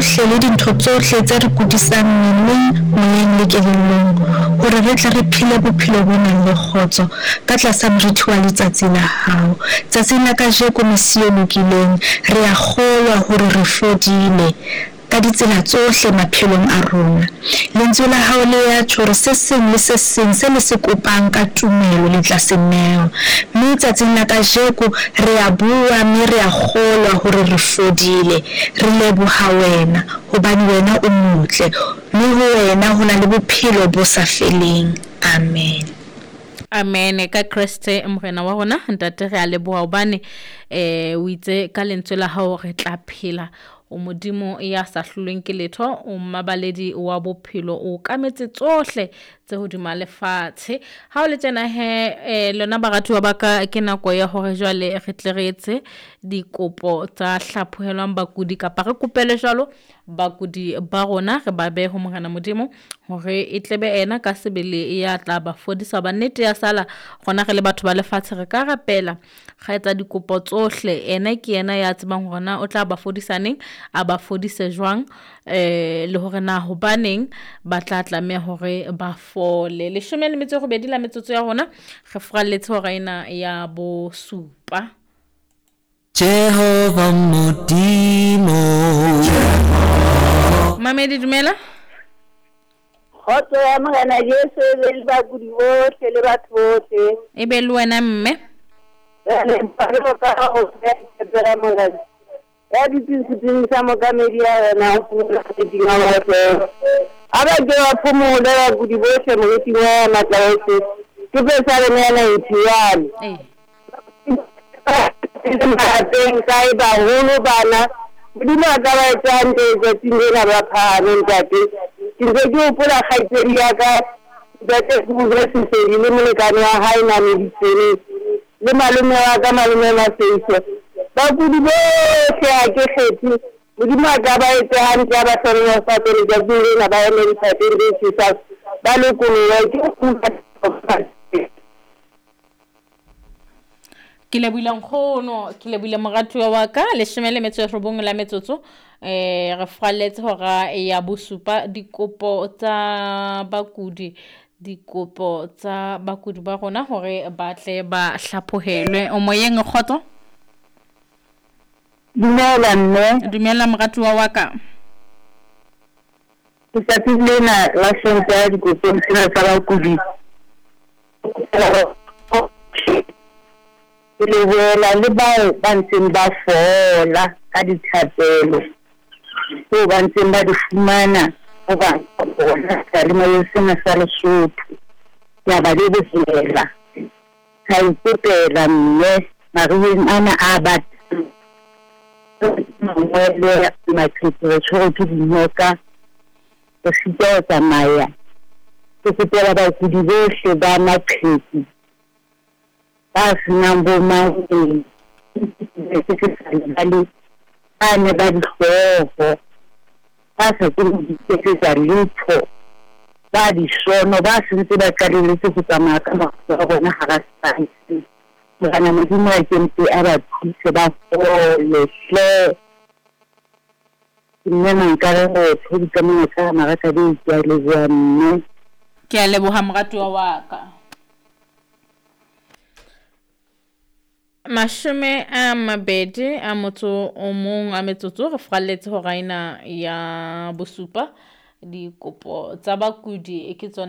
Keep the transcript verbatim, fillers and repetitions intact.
tsohle le dintho tsohle tse re kudisang mmeleng, moyeng le kelellong, hore re tle re phele bophelo bo nang le kgotso ka tlasa morithi wa letsatsi la hao. Tsatsing la kajeko Mesiya o lokileng, re a kgolwa hore re fodile ka ditsela tsohle maphelong a rona. Lentswe la hao le ya tjho hore se seng le se seng se le se kopang ka tumelo le tla se newa. Mme tsatsing la kajeko re a bua mme re a kgolwa hore re fodile. Re leboha wena hobane wena o motle, mme ho wena ho na le bophelo bo sa feleng. Amen. Amen. Ka Kriste morena wa rona ntate re a leboha hobane eh o itse ka lentswe la hao re tla phela. O modimo ya sa hlolweng ke letho, o mabaledi wa bophelo, o kametse tsohle tse hodima lefatshe. Ha o le tjena he eh, lona baratuwa ba ka ke nako ya hore jwale re tle re etse dikopo tsa hlaphohelwang bakudi kapa re kopele jwalo bakudi ba rona re ba behe ho morena modimo hore e tlebe ena ka sebele ya tla ba fodisa. Ba nnete ya sala gona re le batho ba lefatshe re ka rapela ga etsa dikopo tsohle, ena ke ena ya tsebang hore na o tla ba fodisa neng, a ba fodise jwang eh le hore na hobaneng ba tla tlameha hore ba fole. Leshome le metso e robedi la metsotso ya rona re fralletse hore ena ya bo supa. Jehova Modimo. Mamedi dumela. Khotso ya morena Jesu le bakudi bohle le batho bohle. E be le wena mme. Le mparo ka ho fetela morena. Ya ditsi sa mokamedi ya wena ho fula dinga wa aba ke wa phumula bakudi bohle mo ke wa matlaetse. Ke pesa le nena itiane. Eh. Teng kai ba holo bana dilo ka ba tsante tse tsingela ba phane ntate ke ke o pula khaitseri ya ka date go re se se le molekane wa hae na le ditsene le malome wa ka malome ma seise ba kudi bohle a ke kgethi modimo ka ba etse hantle ba tsere ya fa tele ja bile na ba ene di tsateng di tsisa ba le ko le ke go Ke lebohile nkgono, ke lebohile moratuwa wa ka. Leshome le metso e robong la metsotso eh re fralletse hora ya bosupa dikopo tsa bakudi dikopo tsa bakudi ba rona hore ba tle ba hlaphohelwe. O moyeng kgotso? Dumela mme. Dumela moratuwa wa ka. Ke tsatile na la senta dikopo tsena tsa bakudi. Le boela le ba ba ntseng ba fola ka dithapelo go ba ntseng ba di fumana go ba bona ka le mo sena sa Lesotho ya ba le bofela ka ipotela mme mariheng ana a ba mmele matlhoko tshoro ke dinoka go sitwa tsamaya ke tsela ba go di bohle ba maqheki ba senang bo mangwe ke ke sale ba ne ba di hlogo ba sa ke di ke tsa lutho ba di sono ba sentse ba kaleletse go tsamaya ka matso a bona ha ra saitse bana modimo a kentse a ba thuse ba fole hle mme mankare go tsedi ka mona tsa maraka di ke le bua mme ke a leboha moratuwa wa ka. Mashome a mabedi a motso o mong a metsotso re fralletse hora ena ya bosupa dikopo tsa bakudi e ke tsona